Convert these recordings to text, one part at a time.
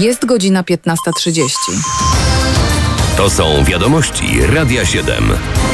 Jest godzina 15:30. To są wiadomości Radia 7.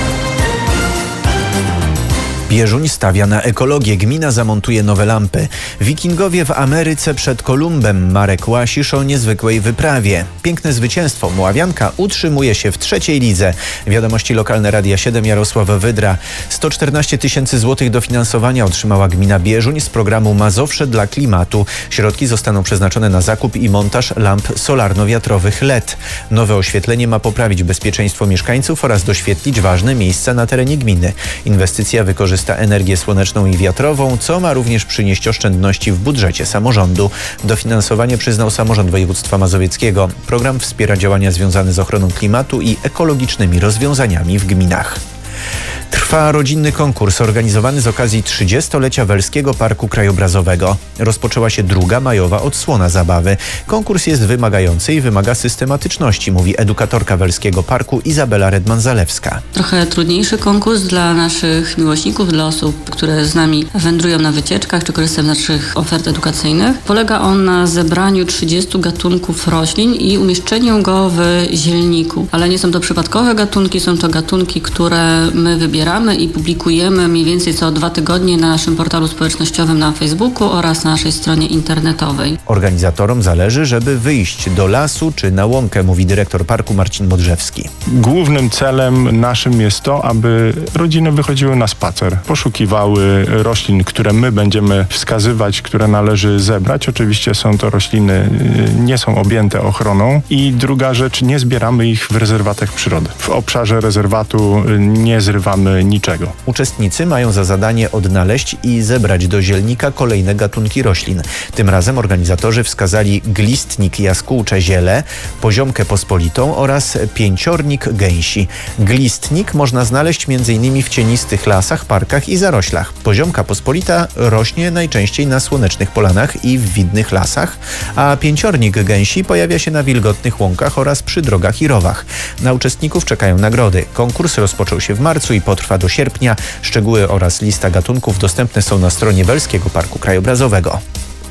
Bieżuń stawia na ekologię. Gmina zamontuje nowe lampy. Wikingowie w Ameryce przed Kolumbem. Marek Łasisz o niezwykłej wyprawie. Piękne zwycięstwo. Mławianka utrzymuje się w trzeciej lidze. Wiadomości lokalne Radia 7. Jarosław Wydra. 114 tysięcy złotych dofinansowania otrzymała gmina Bieżuń z programu Mazowsze dla klimatu. Środki zostaną przeznaczone na zakup i montaż lamp solarno-wiatrowych LED. Nowe oświetlenie ma poprawić bezpieczeństwo mieszkańców oraz doświetlić ważne miejsca na terenie gminy. Inwestycja wykorzysta energię słoneczną i wiatrową, co ma również przynieść oszczędności w budżecie samorządu. Dofinansowanie przyznał samorząd województwa mazowieckiego. Program wspiera działania związane z ochroną klimatu i ekologicznymi rozwiązaniami w gminach. Trwa rodzinny konkurs organizowany z okazji 30-lecia Welskiego Parku Krajobrazowego. Rozpoczęła się druga majowa odsłona zabawy. Konkurs jest wymagający i wymaga systematyczności, mówi edukatorka Welskiego Parku Izabela Redman-Zalewska. Trochę trudniejszy konkurs dla naszych miłośników, dla osób, które z nami wędrują na wycieczkach czy korzystają z naszych ofert edukacyjnych. Polega on na zebraniu 30 gatunków roślin i umieszczeniu go w zielniku. Ale nie są to przypadkowe gatunki, są to gatunki, które my wybieramy i publikujemy mniej więcej co 2 tygodnie na naszym portalu społecznościowym na Facebooku oraz na naszej stronie internetowej. Organizatorom zależy, żeby wyjść do lasu czy na łąkę, mówi dyrektor parku Marcin Modrzewski. Głównym celem naszym jest to, aby rodziny wychodziły na spacer, poszukiwały roślin, które my będziemy wskazywać, które należy zebrać. Oczywiście są to rośliny, nie są objęte ochroną. I druga rzecz, nie zbieramy ich w rezerwatach przyrody. W obszarze rezerwatu nie zrywamy niczego. Uczestnicy mają za zadanie odnaleźć i zebrać do zielnika kolejne gatunki roślin. Tym razem organizatorzy wskazali glistnik jaskółcze ziele, poziomkę pospolitą oraz pięciornik gęsi. Glistnik można znaleźć m.in. w cienistych lasach, parkach i zaroślach. Poziomka pospolita rośnie najczęściej na słonecznych polanach i w widnych lasach, a pięciornik gęsi pojawia się na wilgotnych łąkach oraz przy drogach i rowach. Na uczestników czekają nagrody. Konkurs rozpoczął się w marcu i potrwa do sierpnia. Szczegóły oraz lista gatunków dostępne są na stronie Welskiego Parku Krajobrazowego.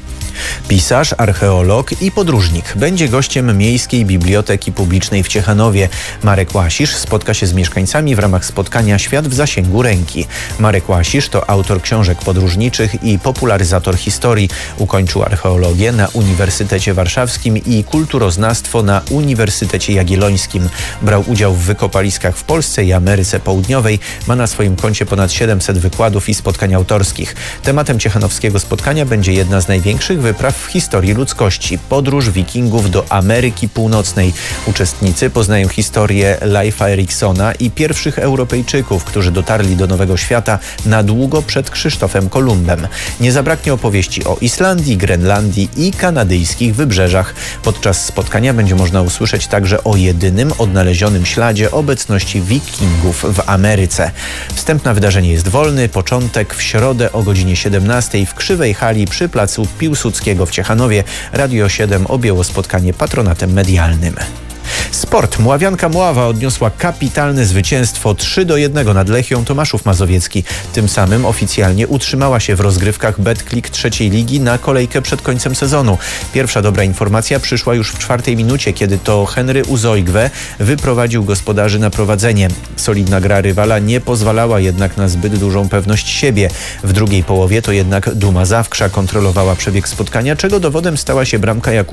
Pisarz, archeolog i podróżnik będzie gościem Miejskiej Biblioteki Publicznej w Ciechanowie. Marek Łasisz spotka się z mieszkańcami w ramach spotkania Świat w zasięgu ręki. Marek Łasisz to autor książek podróżniczych i popularyzator historii. Ukończył archeologię na Uniwersytecie Warszawskim i kulturoznawstwo na Uniwersytecie Jagiellońskim. Brał udział w wykopaliskach w Polsce i Ameryce Południowej. Ma na swoim koncie ponad 700 wykładów i spotkań autorskich. Tematem ciechanowskiego spotkania będzie jedna z największych wypraw w historii ludzkości. Podróż wikingów do Ameryki Północnej. Uczestnicy poznają historię Leif'a Eriksona i pierwszych Europejczyków, którzy dotarli do Nowego Świata na długo przed Krzysztofem Kolumbem. Nie zabraknie opowieści o Islandii, Grenlandii i kanadyjskich wybrzeżach. Podczas spotkania będzie można usłyszeć także o jedynym odnalezionym śladzie obecności wikingów w Ameryce. Wstęp na wydarzenie jest wolny. Początek w środę o godzinie 17 w Krzywej Hali przy placu Piłsudskiego w Ciechanowie. Radio 7 objęło spotkanie patronatem medialnym. Sport. Mławianka Mława odniosła kapitalne zwycięstwo 3-1 nad Lechią Tomaszów Mazowiecki. Tym samym oficjalnie utrzymała się w rozgrywkach Betclic trzeciej ligi na kolejkę przed końcem sezonu. Pierwsza dobra informacja przyszła już w 4 minucie, kiedy to Henry Uzoigwe wyprowadził gospodarzy na prowadzenie. Solidna gra rywala nie pozwalała jednak na zbyt dużą pewność siebie. W drugiej połowie to jednak Duma Zawkrza kontrolowała przebieg spotkania, czego dowodem stała się bramka Jakuba